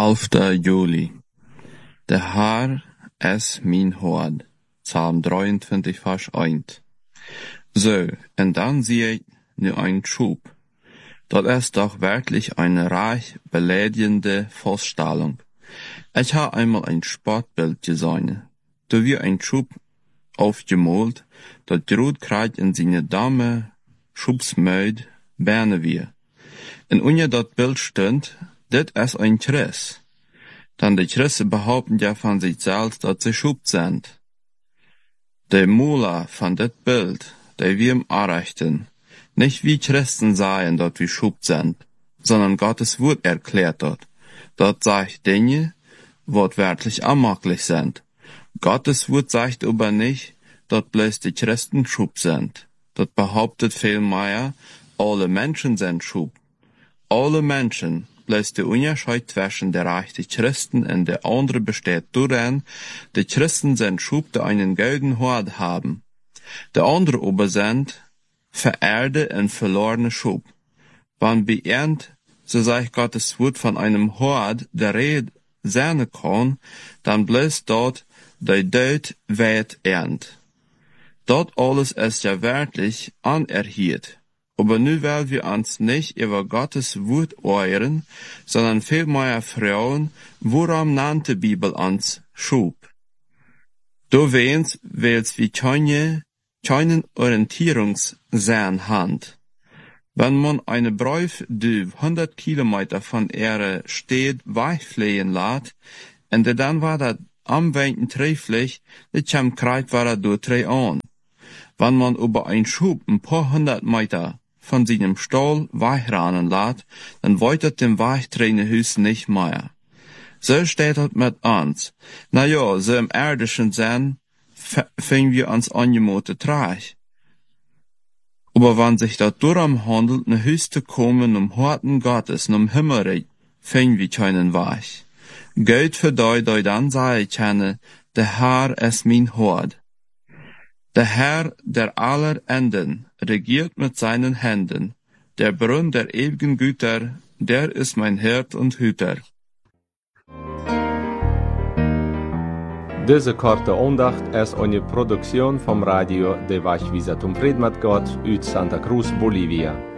11 juli. De Herr is mijn Hort. Psalm 23, Vers 1. So, und dann sehe ich nu ein Schub. Das ist doch wirklich eine reich beleidigende Vorstellung. Ich habe einmal ein Sportbild gesehen. Da wird ein Schub aufgemalt, dat Rotkreuz in seine Dame Schubsmüd Beine wir. Und unter dat Bild stund, dit ist ein Christ. Dann die Christen behaupten ja von sich selbst, dass sie Schub sind. Der Mula von dit Bild, der wir im Anrichten, nicht wie Christen sagen, dass wir Schub sind, sondern Gottes Wort erklärt dort. Dort sagt Dinge, wortwörtlich unmöglich sind. Gottes Wort sagt aber nicht, dass bloß die Christen Schub sind. Dort behauptet vielmehr, alle Menschen sind Schub. Alle Menschen, bloß der Unterschied zwischen der rechten Christen und der andere besteht darin, die Christen sind Schub, die einen goldenen Hort haben. Der andere aber sind verehrte und verlorene Schub. Wann beernt, so sagt Gottes Wort von einem Hort, der Rede sein kann, dann bloß dort der Tod weit ernt. Dort alles ist ja wirklich anerhielt. Aber nu weil wir uns nicht über Gottes Wort ehren, sondern vielmehr fragen, woran nannte Bibel uns Schub? Du wehns, weil's wie keinen Orientierungssinn hat. Wenn man eine Brauf, die 100 Kilometer von ihrer Stadt wegfliehen lässt, und dann war das am Wenden trefflich, die kam kreit war durch drei an. Wenn man über einen Schub ein paar 100 Meter von seinem Stall wegrennen lässt, dann weitet dem Weichtrainerhus nicht mehr. So steht es mit uns. Na ja, so im irdischen Sinn finden wir uns angemotet trage. Aber wenn sich das darum handelt, ne Hus zu kommen, Horten Gottes, Himmelreich, finden wir keinen Weg. Gott für die dann sagen können, der Herr ist mein Hort. Der Herr der aller Enden regiert mit seinen Händen. Der Brunn der ewigen Güter, der ist mein Hirt und Hüter. Diese korte Andacht ist eine Produktion vom Radio de Vachvisatum Predmat Gott uit Santa Cruz, Bolivia.